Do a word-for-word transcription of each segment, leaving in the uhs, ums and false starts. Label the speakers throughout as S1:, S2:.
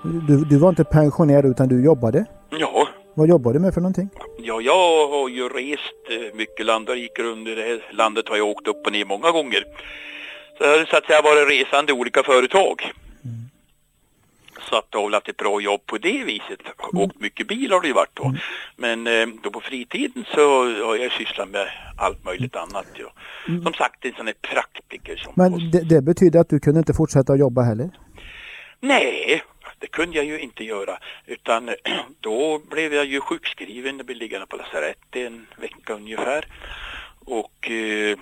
S1: Du, du var inte pensionär utan du jobbade?
S2: Ja.
S1: Vad jobbar du med för någonting?
S2: Ja, jag har ju rest mycket land och rikar under det här landet, har jag åkt upp och ner många gånger. Så jag har så att säga varit resande i olika företag. Mm. Så att det har väl ett bra jobb på det viset. Mm. Åkt mycket bil har det ju varit då. Mm. Men eh, då på fritiden så har jag sysslat med allt möjligt annat. Ja. Mm. Som sagt, en sån här praktiker. Som
S1: Men det, det betyder att du kunde inte fortsätta jobba heller?
S2: Nej, det kunde jag ju inte göra. Utan då blev jag ju sjukskriven och blev liggande på lasarett en vecka ungefär. Och eh,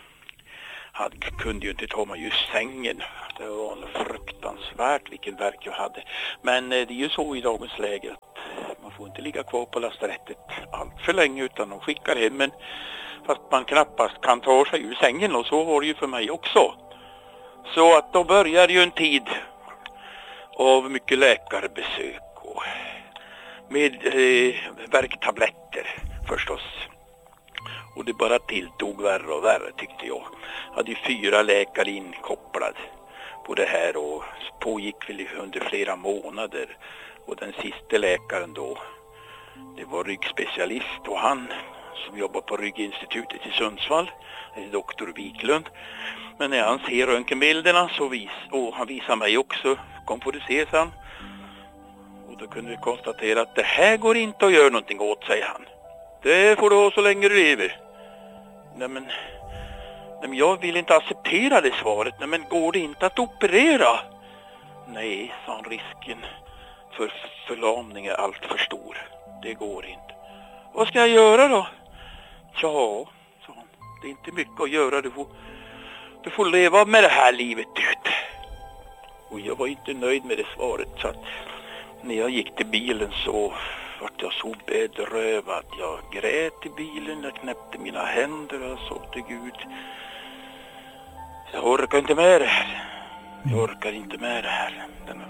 S2: han kunde ju inte ta mig ur sängen. Det var fruktansvärt vilken verk jag hade. Men eh, det är ju så i dagens läge att man får inte ligga kvar på lasarettet allt för länge utan de skickar hem. Men fast man knappast kan ta sig ur sängen, och så var det ju för mig också. Så att då börjar ju en tid av mycket läkarbesök och med eh, värktabletter förstås. Och det bara tilltog värre och värre tyckte jag. Jag hade ju fyra läkare inkopplad på det här och pågick väl under flera månader. Och den sista läkaren då, det var ryggspecialist, och han som jobbar på Rygginstitutet i Sundsvall, doktor Wiklund. Men när han ser röntgenbilderna så vis, och han visar mig också, kom på det se, han. Och då kunde vi konstatera att det här går inte att göra någonting åt, säger han. Det får du ha så länge du lever. Nej men, nej men jag vill inte acceptera det svaret. Nej men går det inte att operera? Nej, sa han, risken för förlamning är allt för stor. Det går inte. Vad ska jag göra då? Ja, sa han, det är inte mycket att göra. Du får, du får leva med det här livet ut. Och jag var inte nöjd med det svaret, så att när jag gick till bilen så vart jag så bedrövad. Jag grät i bilen, jag knäppte mina händer och sa till Gud: jag orkar inte med det här. Jag orkar inte med det här. Den